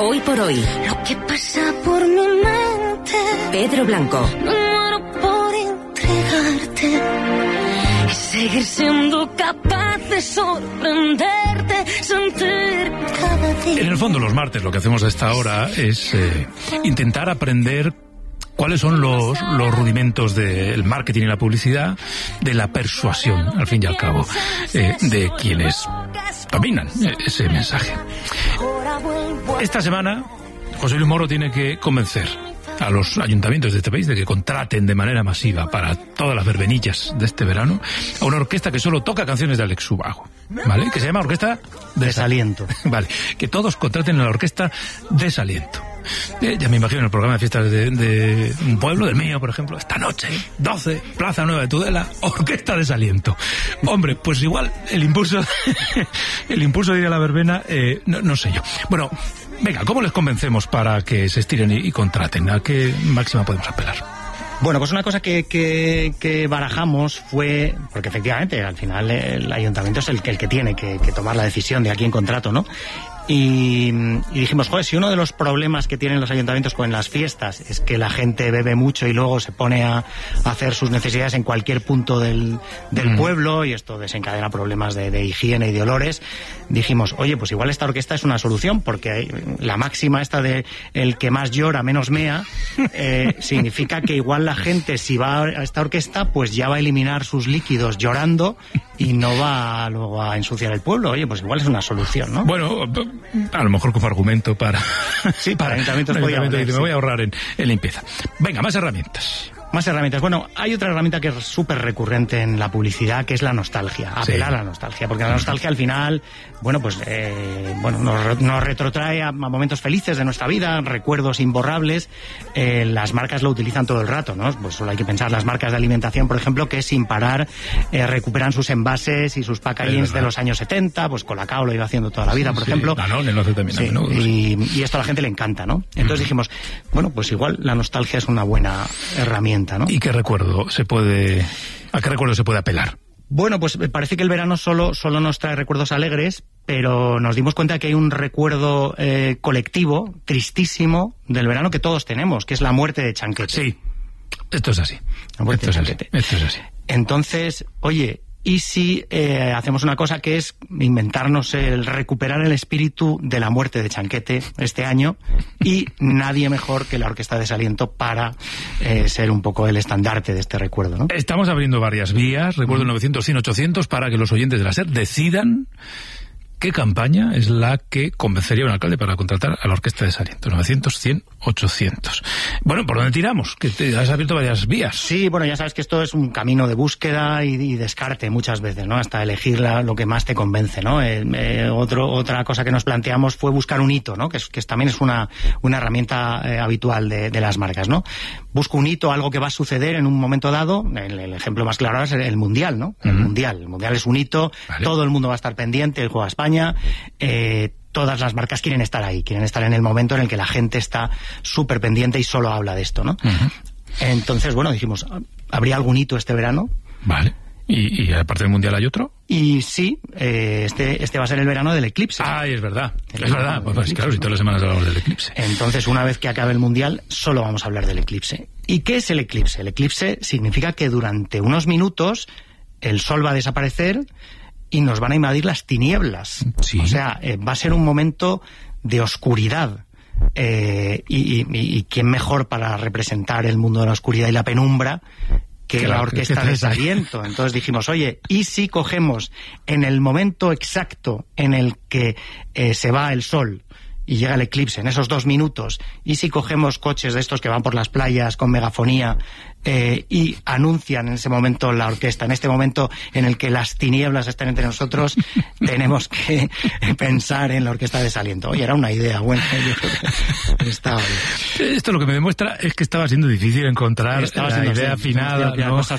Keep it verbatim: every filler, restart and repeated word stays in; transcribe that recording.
Hoy por hoy. Lo que pasa por mi mente. Pedro Blanco. Me muero por entregarte y seguir siendo capaz de sorprenderte, sentir cada día. En el fondo, los martes lo que hacemos a esta hora es eh, intentar aprender cuáles son los, los rudimentos del marketing y la publicidad, de la persuasión, al fin y al cabo, eh, de quienes dominan ese mensaje. Esta semana, José Luis Moro tiene que convencer a los ayuntamientos de este país de que contraten de manera masiva para todas las verbenillas de este verano a una orquesta que solo toca canciones de Alex Ubago, ¿vale? Que se llama Orquesta Desaliento. Vale, que todos contraten a la Orquesta Desaliento. Eh, ya me imagino el programa de fiestas de, de un pueblo, del mío, por ejemplo, esta noche, doce, Plaza Nueva de Tudela, Orquesta Desaliento. Hombre, pues igual el impulso el impulso de ir a la verbena, eh, no, no sé yo. Bueno, venga, ¿cómo les convencemos para que se estiren y, y contraten? ¿A qué máxima podemos apelar? Bueno, pues una cosa que, que, que barajamos fue, porque efectivamente al final el ayuntamiento es el que, el que tiene que, que tomar la decisión de a quién contrato, ¿no? Y, y dijimos, joder, si uno de los problemas que tienen los ayuntamientos con las fiestas es que la gente bebe mucho y luego se pone a, a hacer sus necesidades en cualquier punto del, del mm. pueblo, y esto desencadena problemas de, de higiene y de olores, dijimos, oye, pues igual esta orquesta es una solución, porque la máxima esta de el que más llora menos mea, eh, significa que igual la gente, si va a esta orquesta, pues ya va a eliminar sus líquidos llorando y no va luego a ensuciar el pueblo. Oye, pues igual es una solución, ¿no? Bueno, a lo mejor como argumento para... Sí, para ayuntamientos voy a valer, me sí. voy a ahorrar en, en limpieza. Venga, más herramientas. Más herramientas. Bueno, hay otra herramienta que es súper recurrente en la publicidad, que es la nostalgia, apelar sí. a la nostalgia, porque la nostalgia al final, bueno, pues eh, bueno, nos, nos retrotrae a, a momentos felices de nuestra vida, recuerdos imborrables. Eh, las marcas lo utilizan todo el rato, ¿no? Pues solo hay que pensar las marcas de alimentación, por ejemplo, que sin parar eh, recuperan sus envases y sus packagings de los años setenta, pues Colacao lo iba haciendo toda la vida, por sí, ejemplo. Danone lo hace también a menudo. Y, y esto a la gente le encanta, ¿no? Entonces uh-huh. dijimos, bueno, pues igual la nostalgia es una buena herramienta, ¿no? ¿Y qué recuerdo se puede, a qué recuerdo se puede apelar? Bueno, pues parece que el verano solo, solo nos trae recuerdos alegres, pero nos dimos cuenta que hay un recuerdo eh, colectivo, tristísimo, del verano que todos tenemos, que es la muerte de Chanquete. Sí, esto es así. La muerte esto de es Chanquete. Así. Esto es así. Entonces, oye, ¿y si eh, hacemos una cosa que es inventarnos el recuperar el espíritu de la muerte de Chanquete este año? Y nadie mejor que la Orquesta Desaliento para eh, ser un poco el estandarte de este recuerdo, ¿no? Estamos abriendo varias vías, recuerdo el novecientos, cien, ochocientos, para que los oyentes de la SER decidan qué campaña es la que convencería a un alcalde para contratar a la Orquesta Desaliento. novecientos, cien, ochocientos. Bueno, ¿por dónde tiramos? Que te has abierto varias vías. Sí, bueno, ya sabes que esto es un camino de búsqueda y, y descarte muchas veces, ¿no? Hasta elegir la, lo que más te convence, ¿no? Eh, eh, otro, otra cosa que nos planteamos fue buscar un hito, ¿no? Que, es, que es, también es una, una herramienta eh, habitual de, de las marcas, ¿no? Busco un hito, algo que va a suceder en un momento dado. El, el ejemplo más claro es el, el Mundial, ¿no? El uh-huh. Mundial. El Mundial es un hito, vale. Todo el mundo va a estar pendiente, el juego a España. Eh, todas las marcas quieren estar ahí, quieren estar en el momento en el que la gente está súper pendiente y solo habla de esto, ¿no? Uh-huh. Entonces, bueno, dijimos, ¿habría algún hito este verano? Vale. ¿Y, y aparte del Mundial hay otro? Y sí, eh, este este va a ser el verano del eclipse. Ah, es verdad, el es verdad. Pues, pues, claro, si todas las semanas hablamos del eclipse. Entonces, una vez que acabe el Mundial, solo vamos a hablar del eclipse. ¿Y qué es el eclipse? El eclipse significa que durante unos minutos el sol va a desaparecer y nos van a invadir las tinieblas. Sí. O sea, eh, va a ser un momento de oscuridad. Eh, y, y, y quién mejor para representar el mundo de la oscuridad y la penumbra que claro, la Orquesta Desaliento. Entonces dijimos, oye, ¿y si cogemos en el momento exacto en el que eh, se va el sol y llega el eclipse, en esos dos minutos, y si cogemos coches de estos que van por las playas con megafonía eh, y anuncian en ese momento la orquesta, en este momento en el que las tinieblas están entre nosotros, tenemos que pensar en la Orquesta Desaliento? Oye, era una idea buena. Yo creo que estaba bien. Esto lo que me demuestra es que estaba siendo difícil encontrar estaba la idea afinada, ¿no?